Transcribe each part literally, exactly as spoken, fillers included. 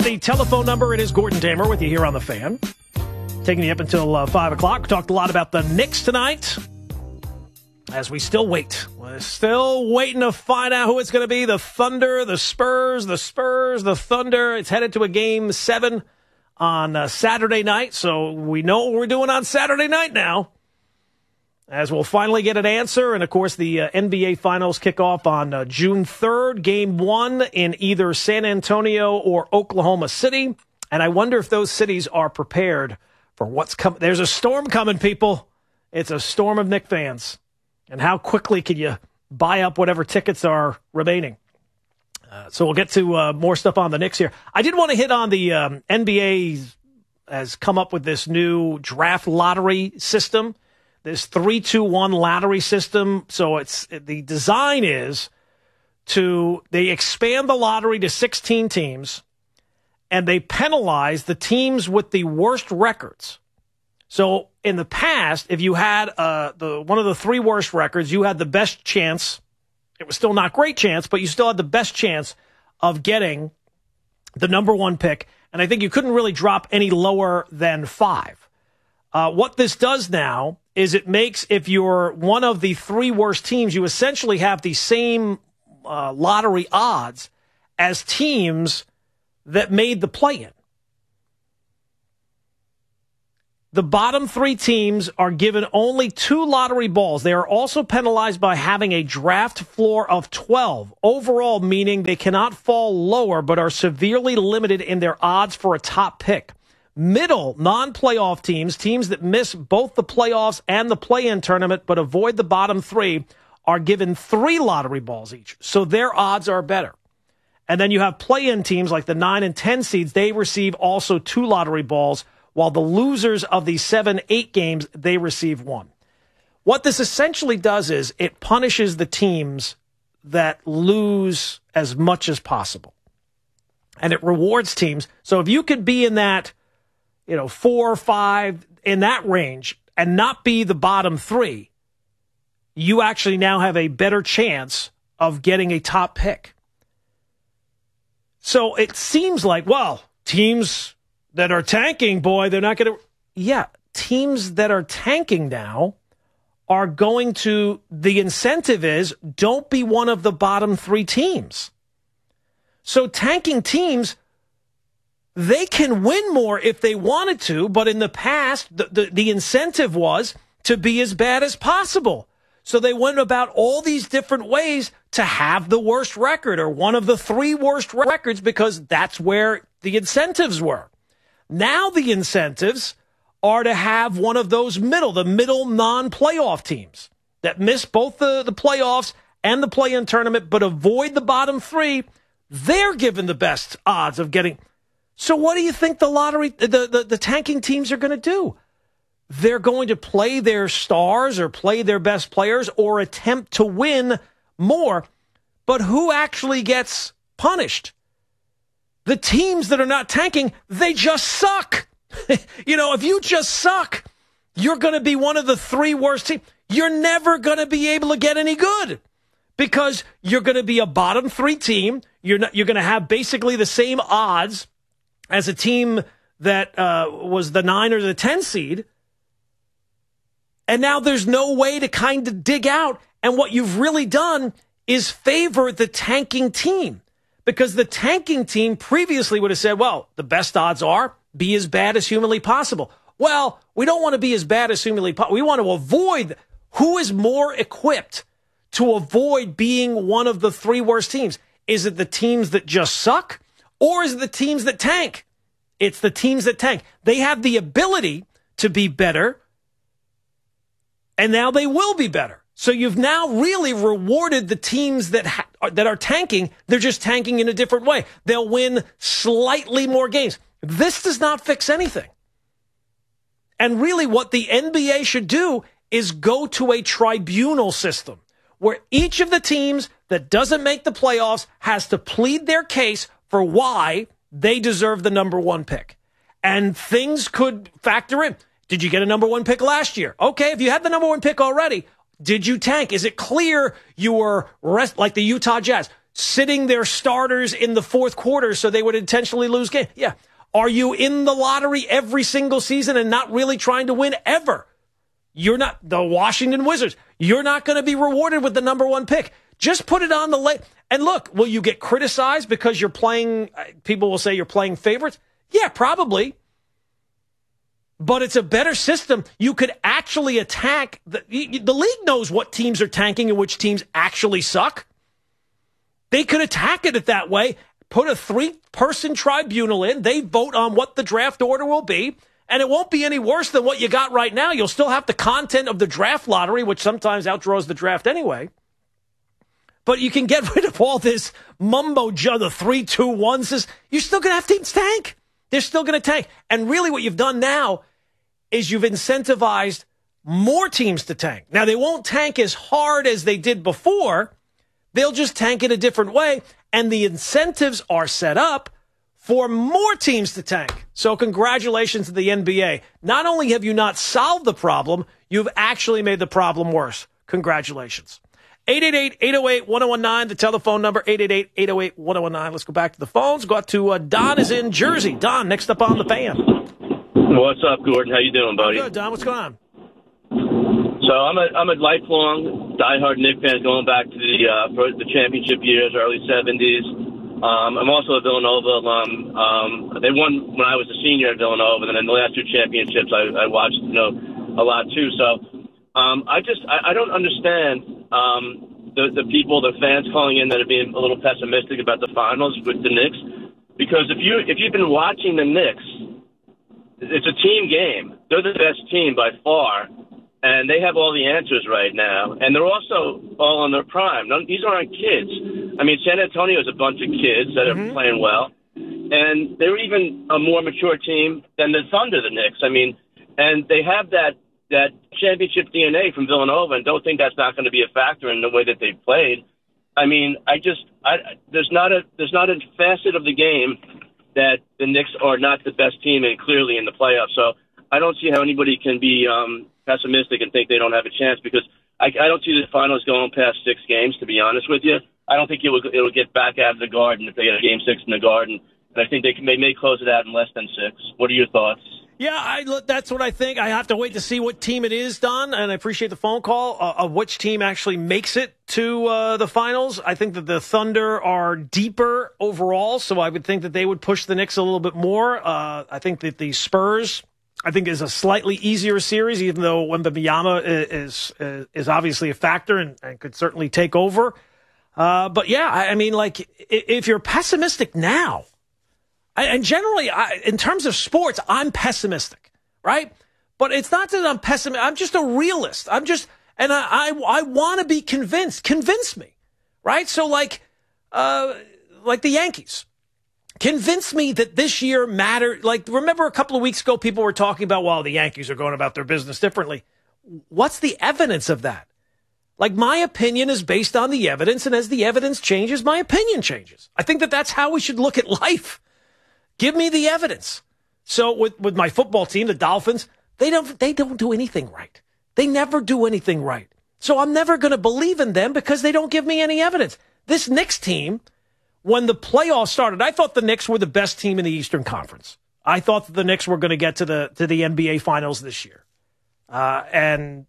and the telephone number. It is Gordon Damer with you here on The Fan. Taking you up until uh, five o'clock. Talked a lot about the Knicks tonight. As we still wait. We're still waiting to find out who it's going to be. The Thunder, the Spurs, the Spurs, the Thunder. It's headed to a game seven on uh, Saturday night. So we know what we're doing on Saturday night now. As we'll finally get an answer. And, of course, the uh, N B A Finals kick off on uh, June third. Game one in either San Antonio or Oklahoma City. And I wonder if those cities are prepared for what's coming. There's a storm coming, people. It's a storm of Knicks fans. And how quickly can you buy up whatever tickets are remaining? Uh, so we'll get to uh, more stuff on the Knicks here. I did want to hit on the um, N B A has come up with this new draft lottery system. This three two one lottery system. So it's the design is to they expand the lottery to sixteen teams, and they penalize the teams with the worst records. So in the past, if you had uh, the one of the three worst records, you had the best chance. It was still not great chance, but you still had the best chance of getting the number one pick. And I think you couldn't really drop any lower than five. Uh, what this does now is it makes, if you're one of the three worst teams, you essentially have the same uh, lottery odds as teams that made the play-in. The bottom three teams are given only two lottery balls. They are also penalized by having a draft floor of twelve. Overall, meaning they cannot fall lower, but are severely limited in their odds for a top pick. Middle, non-playoff teams, teams that miss both the playoffs and the play-in tournament but avoid the bottom three, are given three lottery balls each, so their odds are better. And then you have play-in teams like the nine and ten seeds. They receive also two lottery balls, while the losers of the seven eight games, they receive one. What this essentially does is it punishes the teams that lose as much as possible. And it rewards teams. So if you could be in that, you know, four or five, in that range, and not be the bottom three, you actually now have a better chance of getting a top pick. So it seems like, well, teams that are tanking, boy, they're not going to... Yeah, teams that are tanking now are going to... The incentive is, don't be one of the bottom three teams. So tanking teams, they can win more if they wanted to, but in the past, the, the, the incentive was to be as bad as possible. So they went about all these different ways to have the worst record or one of the three worst records because that's where the incentives were. Now the incentives are to have one of those middle, the middle non-playoff teams that miss both the, the playoffs and the play-in tournament but avoid the bottom three. They're given the best odds of getting... So what do you think the lottery, the, the, the tanking teams are going to do? They're going to play their stars or play their best players or attempt to win more. But who actually gets punished? The teams that are not tanking, they just suck. You know, if you just suck, you're going to be one of the three worst teams. You're never going to be able to get any good because you're going to be a bottom three team. You're not, you're going to have basically the same odds as a team that uh, was the nine or the ten seed. And now there's no way to kind of dig out. And what you've really done is favor the tanking team. Because the tanking team previously would have said, well, the best odds are be as bad as humanly possible. Well, we don't want to be as bad as humanly possible. We want to avoid who is more equipped to avoid being one of the three worst teams. Is it the teams that just suck? Or is it the teams that tank? It's the teams that tank. They have the ability to be better, and now they will be better. So you've now really rewarded the teams that ha- that are tanking. They're just tanking in a different way. They'll win slightly more games. This does not fix anything. And really what the N B A should do is go to a tribunal system where each of the teams that doesn't make the playoffs has to plead their case for why they deserve the number one pick. And things could factor in. Did you get a number one pick last year? Okay, if you had the number one pick already, did you tank? Is it clear you were rest like the Utah Jazz? sitting their starters in the fourth quarter so they would intentionally lose games? Yeah. Are you in the lottery every single season and not really trying to win ever? You're not the Washington Wizards. You're not going to be rewarded with the number one pick. Just put it on the list. And look, will you get criticized because you're playing, people will say you're playing favorites? Yeah, probably. But it's a better system. You could actually attack. The, the league knows what teams are tanking and which teams actually suck. They could attack it that way. Put a three-person tribunal in. They vote on what the draft order will be. And it won't be any worse than what you got right now. You'll still have the content of the draft lottery, which sometimes outdraws the draft anyway. But you can get rid of all this mumbo jumbo, the three, two, one. Says you're still going to have teams tank. They're still going to tank. And really what you've done now is you've incentivized more teams to tank. Now, they won't tank as hard as they did before. They'll just tank in a different way. And the incentives are set up for more teams to tank. So congratulations to the N B A. Not only have you not solved the problem, you've actually made the problem worse. Congratulations. eight eight eight, eight oh eight, one oh one nine, the telephone number, eight eight eight, eight oh eight, one oh one nine. Let's go back to the phones. Go out to uh, Don is in Jersey. Don, next up on the fan. What's up, Gordon? How you doing, buddy? I'm good, Don. What's going on? So I'm a I'm a lifelong diehard Knicks fan going back to the uh, the championship years, early seventies. Um, I'm also a Villanova alum. Um, they won when I was a senior at Villanova, and then in the last two championships, I, I watched you know a lot too. So um, I just I, I don't understand um, the the people, the fans calling in that are being a little pessimistic about the finals with the Knicks, because if you if you've been watching the Knicks, it's a team game. They're the best team by far. And they have all the answers right now. And they're also all in their prime. None, these aren't kids. I mean, San Antonio is a bunch of kids that mm-hmm. are playing well. And they're even a more mature team than the Thunder, the Knicks. I mean, and they have that, that championship D N A from Villanova, and don't think that's not going to be a factor in the way that they've played. I mean, I just I, there's not a there's not a facet of the game that the Knicks are not the best team and clearly in the playoffs. So I don't see how anybody can be um, pessimistic and think they don't have a chance, because I, I don't see the finals going past six games, to be honest with you. I don't think it will, it will get back out of the Garden if they get a game six in the Garden. And I think they, can, they may close it out in less than six. What are your thoughts? Yeah, I, that's what I think. I have to wait to see what team it is, Don, and I appreciate the phone call, uh, of which team actually makes it to uh, the finals. I think that the Thunder are deeper overall, so I would think that they would push the Knicks a little bit more. Uh, I think that the Spurs, I think, is a slightly easier series, even though Wembanyama is is, is obviously a factor and, and could certainly take over. Uh, but, yeah, I, I mean, like, if you're pessimistic now, and generally, I, in terms of sports, I'm pessimistic, right? But it's not that I'm pessimistic. I'm just a realist. I'm just, and I, I, I want to be convinced. Convince me, right? So, like, uh, like the Yankees, convince me that this year mattered. Like, remember a couple of weeks ago, people were talking about, well, the Yankees are going about their business differently. What's the evidence of that? Like, my opinion is based on the evidence, and as the evidence changes, my opinion changes. I think that that's how we should look at life. Give me the evidence. So with, with my football team, the Dolphins, they don't they don't do anything right. They never do anything right. So I'm never going to believe in them because they don't give me any evidence. This Knicks team, when the playoffs started, I thought the Knicks were the best team in the Eastern Conference. I thought that the Knicks were going to get to the to the N B A Finals this year. Uh, and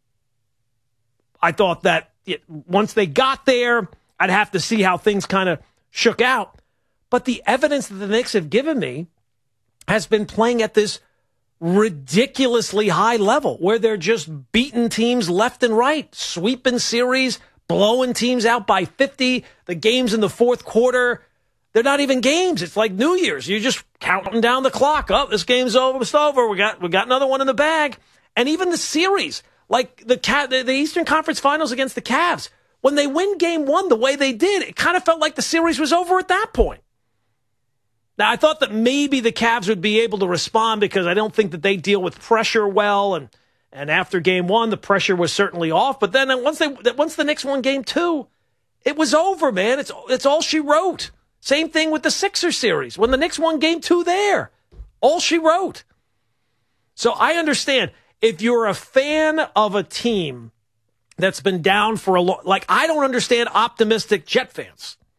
I thought that it, once they got there, I'd have to see how things kind of shook out. But the evidence that the Knicks have given me has been playing at this ridiculously high level where they're just beating teams left and right, sweeping series, blowing teams out by fifty. The games in the fourth quarter, they're not even games. It's like New Year's. You're just counting down the clock. Oh, this game's over. It's over. We got we got another one in the bag. And even the series, like the the, the Eastern Conference Finals against the Cavs, when they win game one the way they did, it kind of felt like the series was over at that point. Now, I thought that maybe the Cavs would be able to respond because I don't think that they deal with pressure well. And, and after game one, the pressure was certainly off. But then once they once the Knicks won game two, it was over, man. It's, it's all she wrote. Same thing with the Sixers series. When the Knicks won game two there, all she wrote. So I understand if you're a fan of a team that's been down for a long, like I don't understand optimistic Jet fans.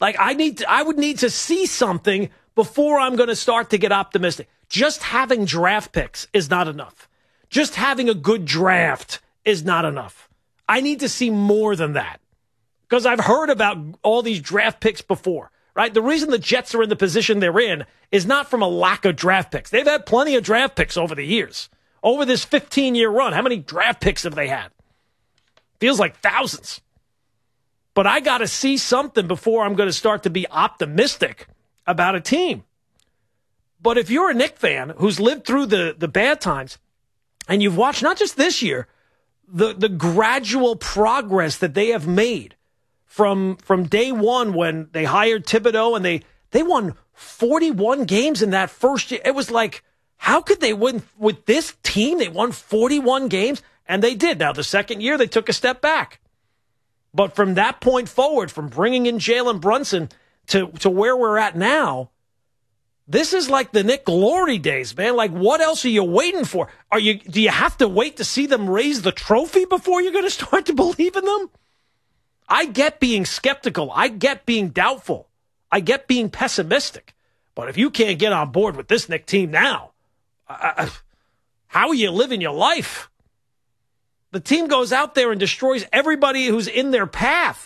Like, I need to, I would need to see something before I'm going to start to get optimistic. Just having draft picks is not enough. Just having a good draft is not enough. I need to see more than that. Because I've heard about all these draft picks before, right? The reason the Jets are in the position they're in is not from a lack of draft picks. They've had plenty of draft picks over the years. Over this fifteen-year run, how many draft picks have they had? Feels like thousands. But I got to see something before I'm going to start to be optimistic about a team. But if you're a Knicks fan who's lived through the, the bad times, and you've watched not just this year, the, the gradual progress that they have made from, from day one when they hired Thibodeau and they, they won forty-one games in that first year. It was like, how could they win with this team? They won forty-one games, and they did. Now, the second year, they took a step back. But from that point forward, from bringing in Jalen Brunson to, to where we're at now, this is like the Knick glory days, man. Like, what else are you waiting for? Are you? Do you have to wait to see them raise the trophy before you're going to start to believe in them? I get being skeptical. I get being doubtful. I get being pessimistic. But if you can't get on board with this Knick team now, uh, how are you living your life? The team goes out there and destroys everybody who's in their path.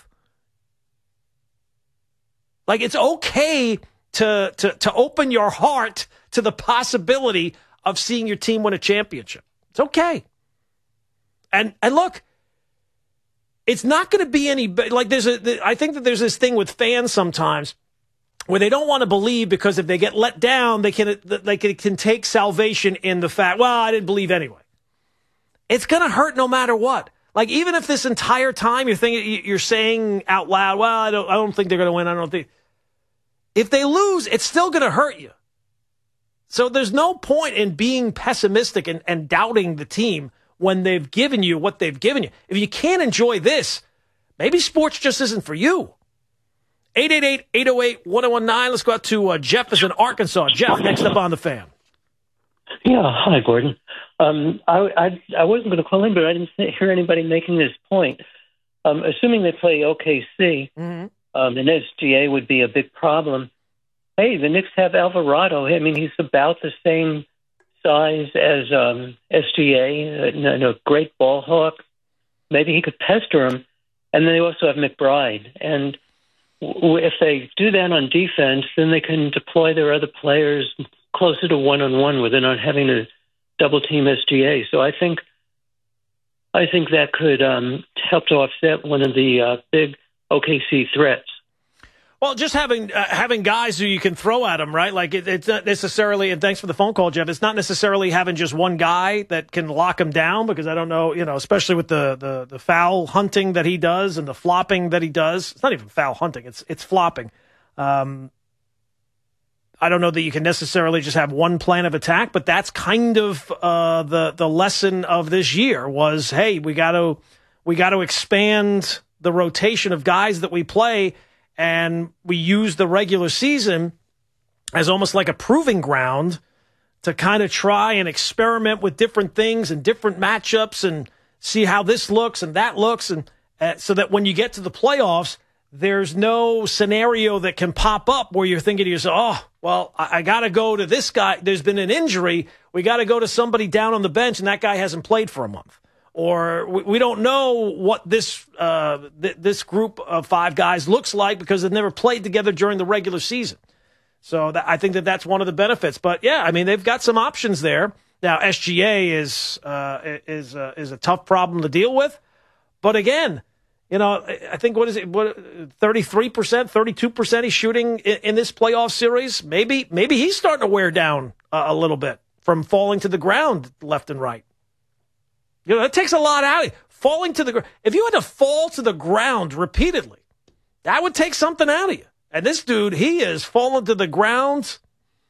Like, it's okay to, to, to open your heart to the possibility of seeing your team win a championship. It's okay. And and look, it's not going to be any, like there's a, I think that there's this thing with fans sometimes where they don't want to believe because if they get let down, they can, they can, can take salvation in the fact, well, I didn't believe anyway. It's going to hurt no matter what. Like, even if this entire time you're thinking, you're saying out loud, well, I don't, I don't think they're going to win. I don't think. If they lose, it's still going to hurt you. So there's no point in being pessimistic and, and doubting the team when they've given you what they've given you. If you can't enjoy this, maybe sports just isn't for you. eight eight eight, eight oh eight, one oh one nine. Let's go out to uh, Jeff is in Arkansas. Jeff, next up on the Fan. Yeah, hi, Gordon. Um, I, I, I wasn't going to call in, but I didn't hear anybody making this point. Um, assuming they play O K C, mm-hmm. um, and S G A would be a big problem. Hey, the Knicks have Alvarado. I mean, he's about the same size as um, S G A, and a great ball hawk. Maybe he could pester him. And then they also have McBride. And w- if they do that on defense, then they can deploy their other players closer to one-on-one where they're not having to double-team S G A. So I think I think that could um, help to offset one of the uh, big O K C threats. Well, just having uh, having guys who you can throw at them, right? Like it, it's not necessarily, and thanks for the phone call, Jeff, it's not necessarily having just one guy that can lock him down, because I don't know, you know, especially with the, the, the foul hunting that he does and the flopping that he does. It's not even foul hunting, it's it's flopping. Um, I don't know that you can necessarily just have one plan of attack, but that's kind of uh, the the lesson of this year was, hey, we got to we got to expand the rotation of guys that we play. And we use the regular season as almost like a proving ground to kind of try and experiment with different things and different matchups and see how this looks and that looks. And uh, so that when you get to the playoffs, there's no scenario that can pop up where you're thinking to yourself, oh, well, I, I got to go to this guy. There's been an injury. We got to go to somebody down on the bench, and that guy hasn't played for a month. Or we don't know what this uh, th- this group of five guys looks like because they've never played together during the regular season. So that, I think that that's one of the benefits. But yeah, I mean, they've got some options there. Now S G A is uh, is uh, is a tough problem to deal with. But again, you know, I think what is it? What thirty-three percent, thirty-two percent he's shooting in, in this playoff series. Maybe maybe he's starting to wear down uh, a little bit from falling to the ground left and right. You know, that takes a lot out of you. Falling to the ground. If you had to fall to the ground repeatedly, that would take something out of you. And this dude, he is falling to the ground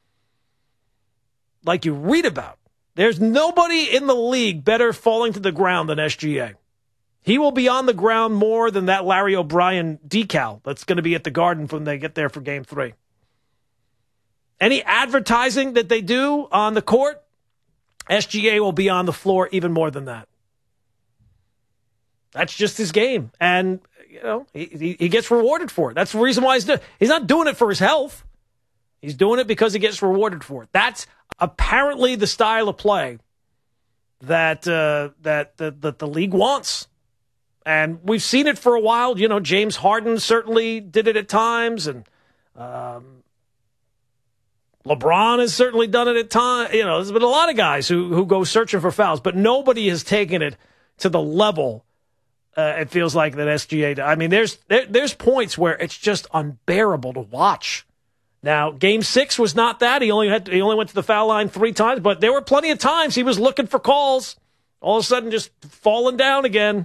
like you read about. There's nobody in the league better falling to the ground than S G A. He will be on the ground more than that Larry O'Brien decal that's going to be at the Garden when they get there for game three. Any advertising that they do on the court, S G A will be on the floor even more than that. That's just his game. And, you know, he, he gets rewarded for it. That's the reason why he's doing it. He's not doing it for his health. He's doing it because he gets rewarded for it. That's apparently the style of play that uh, that, that that the league wants. And we've seen it for a while. You know, James Harden certainly did it at times, and um, LeBron has certainly done it at times. You know, there's been a lot of guys who, who go searching for fouls, but nobody has taken it to the level uh, it feels like that S G A did. I mean, there's there, there's points where it's just unbearable to watch. Now, Game Six was not that. He only had to, he only went to the foul line three times, but there were plenty of times he was looking for calls. All of a sudden, just falling down again.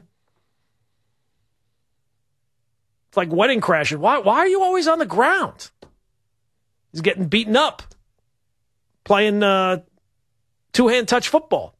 It's like wedding crashing. Why, why are you always on the ground? He's getting beaten up, playing uh, two-hand touch football.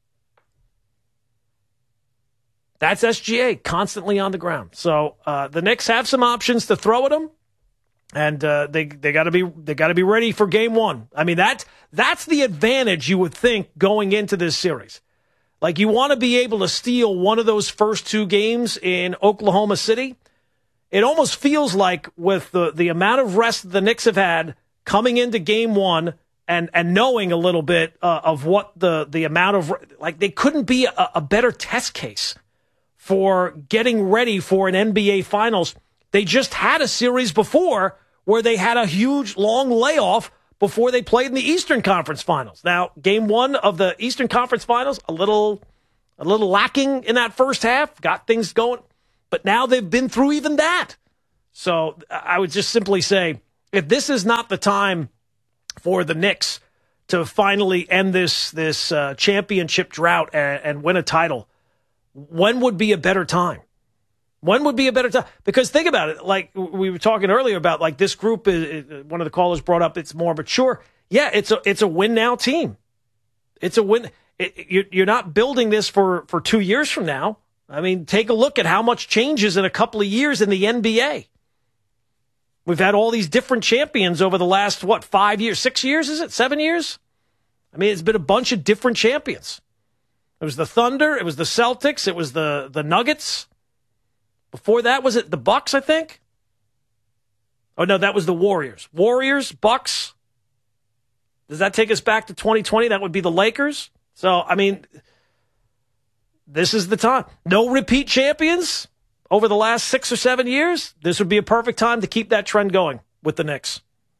That's S G A, constantly on the ground. So uh, the Knicks have some options to throw at him, and uh, they they got to be they got to be ready for game one. I mean, that that's the advantage you would think going into this series. Like, you want to be able to steal one of those first two games in Oklahoma City. It almost feels like with the, the amount of rest the Knicks have had coming into game one and, and knowing a little bit uh, of what the, the amount of, like, they couldn't be a, a better test case for getting ready for an N B A Finals. They just had a series before where they had a huge, long layoff before they played in the Eastern Conference Finals. Now, game one of the Eastern Conference Finals, a little, a little lacking in that first half, got things going. But now they've been through even that. So I would just simply say, if this is not the time for the Knicks to finally end this this uh, championship drought and, and win a title, when would be a better time? When would be a better time? Because think about it. Like we were talking earlier about, like, this group is, one of the callers brought up, it's more mature. Yeah, it's a it's a win now team. It's a win. It, you're, you're not building this for, for two years from now. I mean, take a look at how much changes in a couple of years in the N B A. We've had all these different champions over the last, what, five years, six years, is it? Seven years? I mean, it's been a bunch of different champions. It was the Thunder. It was the Celtics. It was the, the Nuggets. Before that, was it the Bucks, I think? Oh, no, that was the Warriors. Warriors, Bucks. Does that take us back to twenty twenty? That would be the Lakers. So, I mean, this is the time. No repeat champions over the last six or seven years. This would be a perfect time to keep that trend going with the Knicks.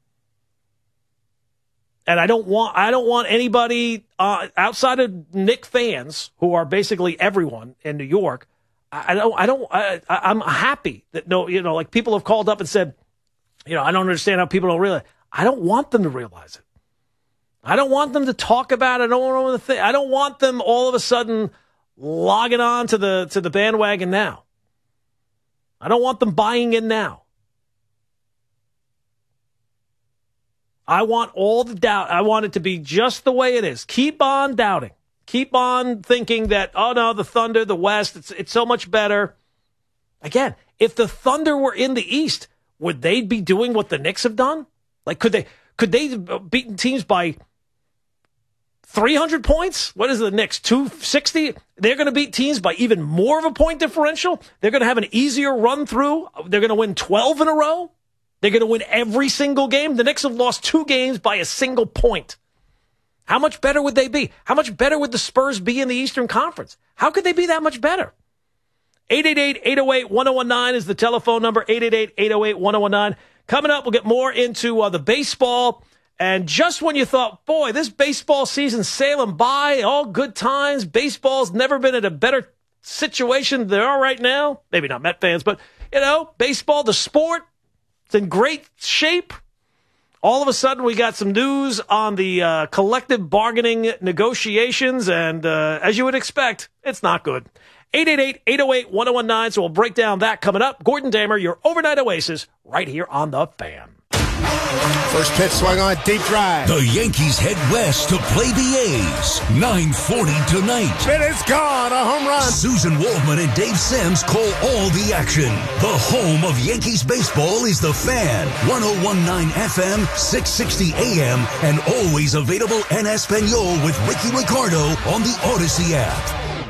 And I don't want I don't want anybody uh, outside of Knicks fans, who are basically everyone in New York. I, I don't I don't I, I'm happy that no you know like people have called up and said, you know, I don't understand how people don't realize. I don't want them to realize it. I don't want them to talk about it. I don't want them to think. I don't want them all of a sudden logging on to the to the bandwagon now. I don't want them buying in now. I want all the doubt. I want it to be just the way it is. Keep on doubting. Keep on thinking that, oh no, the Thunder, the West, it's it's so much better. Again, if the Thunder were in the East, would they be doing what the Knicks have done? Like, could they could they have beaten teams by three hundred points? What is the Knicks? two sixty? They're going to beat teams by even more of a point differential. They're going to have an easier run through. They're going to win twelve in a row. They're going to win every single game. The Knicks have lost two games by a single point. How much better would they be? How much better would the Spurs be in the Eastern Conference? How could they be that much better? eight eight eight, eight oh eight, one oh one nine is the telephone number. eight eight eight, eight oh eight, one oh one nine. Coming up, we'll get more into uh, the baseball. And just when you thought, boy, this baseball season's sailing by, all good times, baseball's never been in a better situation than they are right now. Maybe not Met fans, but, you know, baseball, the sport, it's in great shape. All of a sudden, we got some news on the uh, collective bargaining negotiations, and uh, as you would expect, it's not good. eight eight eight, eight oh eight, one oh one nine, so we'll break down that coming up. Gordon Damer, your overnight oasis, right here on The Fan. First pitch swung on, deep drive. The Yankees head west to play the A's. nine forty tonight. It is gone, a home run. Susan Waldman and Dave Sims call all the action. The home of Yankees baseball is The Fan. one oh one point nine F M, six sixty A M, and always available en Espanol with Ricky Ricardo on the Odyssey app.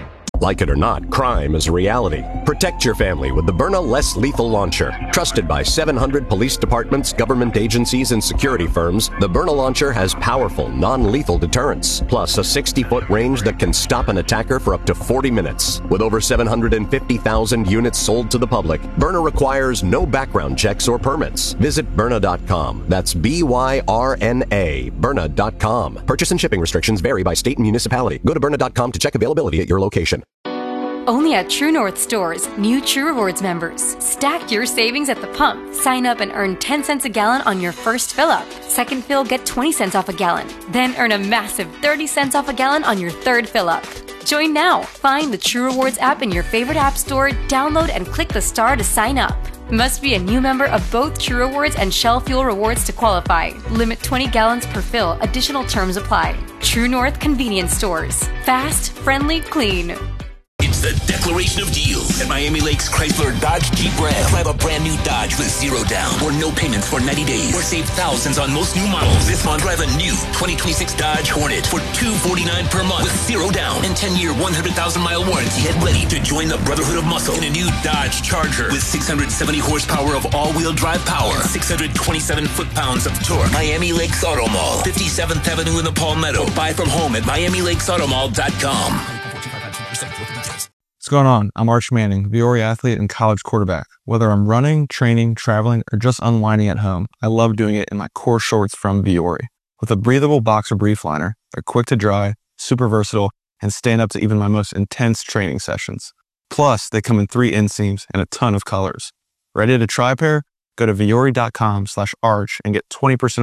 Like it or not, crime is a reality. Protect your family with the Byrna Less Lethal Launcher. Trusted by seven hundred police departments, government agencies, and security firms, the Byrna Launcher has powerful, non-lethal deterrence, plus a sixty-foot range that can stop an attacker for up to forty minutes. With over seven hundred fifty thousand units sold to the public, Byrna requires no background checks or permits. Visit Byrna dot com. That's B Y R N A, Byrna dot com. Purchase and shipping restrictions vary by state and municipality. Go to Byrna dot com to check availability at your location. Only at True North stores, new True Rewards members. Stack your savings at the pump. Sign up and earn ten cents a gallon on your first fill up. Second fill, get twenty cents off a gallon. Then earn a massive thirty cents off a gallon on your third fill up. Join now. Find the True Rewards app in your favorite app store, download and click the star to sign up. Must be a new member of both True Rewards and Shell Fuel Rewards to qualify. Limit twenty gallons per fill. Additional terms apply. True North Convenience Stores. Fast, friendly, clean. It's the Declaration of Deals at Miami Lakes Chrysler Dodge Jeep Ram. Drive a brand new Dodge with zero down or no payments for ninety days, or save thousands on most new models. This month, drive a new twenty twenty-six Dodge Hornet for two hundred forty-nine dollars per month with zero down and ten-year, one hundred thousand mile warranty. Get ready to join the Brotherhood of Muscle in a new Dodge Charger with six hundred seventy horsepower of all-wheel drive power, six hundred twenty-seven foot-pounds of torque. Miami Lakes Auto Mall, fifty-seventh Avenue in the Palmetto. Buy from home at Miami Lakes Auto Mall dot com. What's going on? I'm Arch Manning, Viore athlete and college quarterback. Whether I'm running, training, traveling, or just unwinding at home, I love doing it in my core shorts from Viore. With a breathable boxer brief liner, they're quick to dry, super versatile, and stand up to even my most intense training sessions. Plus, they come in three inseams and a ton of colors. Ready to try a pair? Go to Viore dot com slash arch and get twenty percent